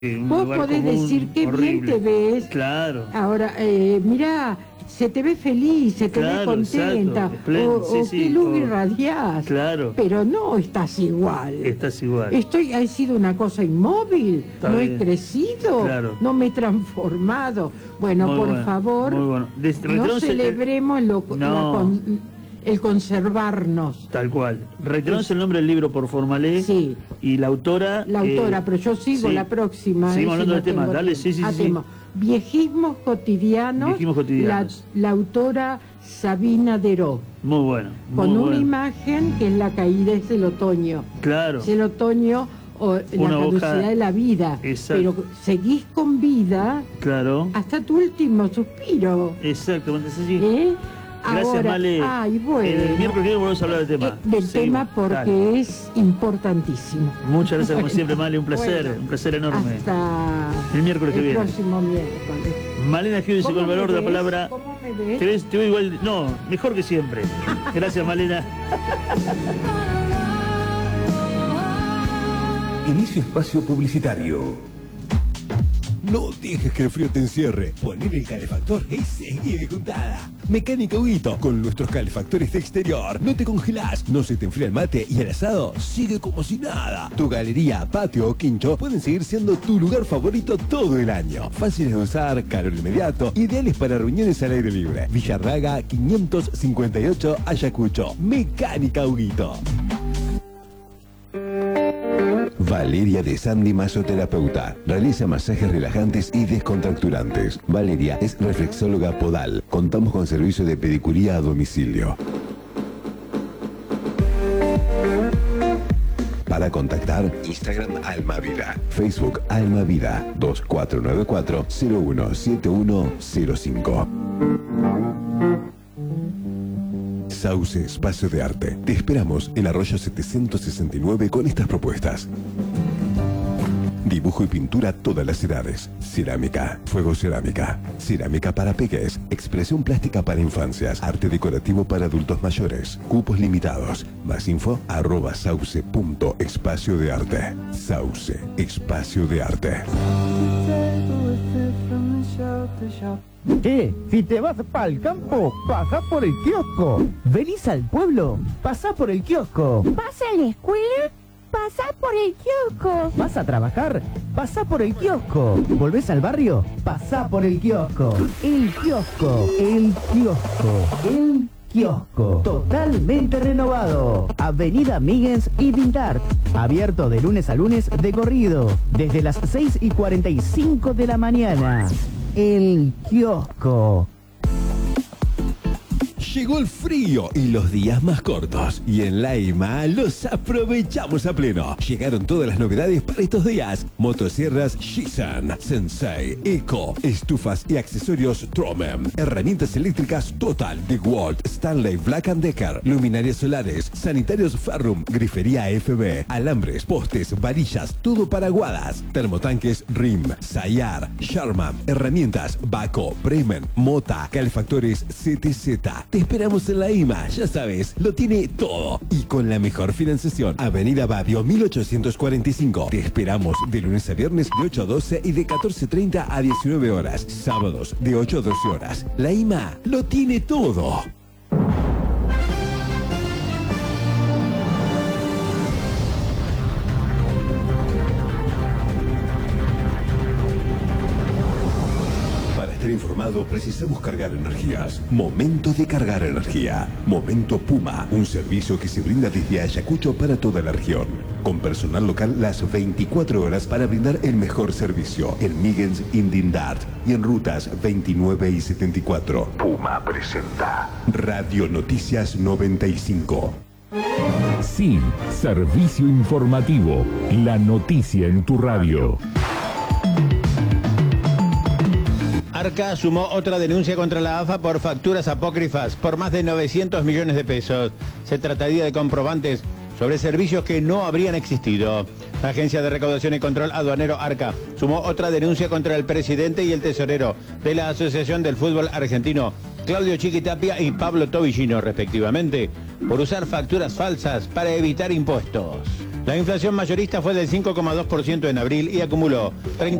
un Vos lugar podés común, decir qué bien horrible. te ves. Claro. Ahora, mirá, se te ve feliz, se te ve Claro, contenta, exacto, o sí, qué luz o- irradiás. Claro. Pero no estás igual. Estás igual. He sido una cosa inmóvil, Está no bien. he crecido, Claro. no me he transformado. Bueno, Muy por bueno, favor, muy bueno. no Retiramos celebremos No. el conservarnos. Tal cual. Retiramos el nombre del libro por Formalé. Sí. Y la autora... La autora, pero yo sigo sí. la próxima. Seguimos si hablando no del tema. tengo Dale, tiempo. sí. Hacemos Viejismos cotidianos. Viejismos cotidianos. La autora Sabina Deró. Muy bueno. Con muy una bueno. imagen que es la caída, es el otoño. Claro. Es el otoño o Una la caducidad hoja- de la vida. Exacto. Pero seguís con vida Claro. hasta tu último suspiro. Exactamente, sí. ¿Eh? Gracias, Ahora, Male. ay, bueno. El miércoles que viene volvemos a hablar del tema. Del Seguimos. tema porque Dale. es importantísimo. Muchas gracias como Bueno, siempre, Male. Un placer, bueno, un placer enorme. Hasta El miércoles que viene. próximo miércoles. Malena Giudice con el ¿Cómo me valor de la ves? palabra. ¿Cómo me ves? Te veo igual. No, mejor que siempre. Gracias, Malena. Inicio espacio publicitario. No dejes que el frío te encierre. Poner el calefactor y seguir de juntada. Mecánica Huguito. Con nuestros calefactores de exterior. No te congelás, no se te enfría el mate y el asado sigue como si nada. Tu galería, patio o quincho pueden seguir siendo tu lugar favorito todo el año. Fáciles de usar, calor inmediato, ideales para reuniones al aire libre. Villarraga 558 Ayacucho. Mecánica Huguito. Valeria de Sandy Masoterapeuta. Realiza masajes relajantes y descontracturantes. Valeria es reflexóloga podal. Contamos con servicio de pedicuría a domicilio. Para contactar, Instagram Almavida, Facebook Almavida 2494-017105. Sauce Espacio de Arte. Te esperamos en Arroyo 769 con estas propuestas. Dibujo y pintura todas las edades. Cerámica, fuego cerámica, cerámica para peques, expresión plástica para infancias, arte decorativo para adultos mayores. Cupos limitados. Más info @sauce.espacio de arte. Sauce Espacio de Arte. Si te vas para el campo, pasá por el kiosco. Venís al pueblo, pasá por el kiosco. ¿Vas a la escuela? Pasá por el kiosco. ¿Vas a trabajar? Pasá por el kiosco. ¿Volvés al barrio? Pasá por el kiosco. El kiosco, el kiosco, el kiosco. Totalmente renovado. Avenida Míguez y Bindart. Abierto de lunes a lunes de corrido. Desde las 6:45 de la mañana. El kiosco. Llegó el frío y los días más cortos. Y en Laima los aprovechamos a pleno. Llegaron todas las novedades para estos días. Motosierras Shisan, Sensei, Eco, estufas y accesorios Tromem. Herramientas eléctricas Total, DeWalt, Stanley, Black & Decker. Luminarias solares, sanitarios Ferrum, grifería FB, alambres, postes, varillas, todo para aguadas. Termotanques RIM, Sayar, Sharman, herramientas Baco, Bremen, Mota, calefactores CTZ. Te esperamos en la IMA, ya sabes, lo tiene todo. Y con la mejor financiación. Avenida Badio 1845. Te esperamos de lunes a viernes de 8 a 12 y de 14:30 a 19 horas. Sábados de 8 a 12 horas. La IMA lo tiene todo. Para estar informado precisamos cargar energías. Momento de cargar energía. Momento Puma, un servicio que se brinda desde Ayacucho para toda la región. Con personal local las 24 horas para brindar el mejor servicio. En Míguez, Indindart y en rutas 29 y 74. Puma presenta Radio Noticias 95. Sí, servicio informativo. La noticia en tu radio. Arca sumó otra denuncia contra la AFA por facturas apócrifas por más de 900 millones de pesos. Se trataría de comprobantes sobre servicios que no habrían existido. La Agencia de Recaudación y Control Aduanero Arca sumó otra denuncia contra el presidente y el tesorero de la Asociación del Fútbol Argentino, Claudio Chiquitapia y Pablo Tobillino, respectivamente, por usar facturas falsas para evitar impuestos. La inflación mayorista fue del 5,2% en abril y acumuló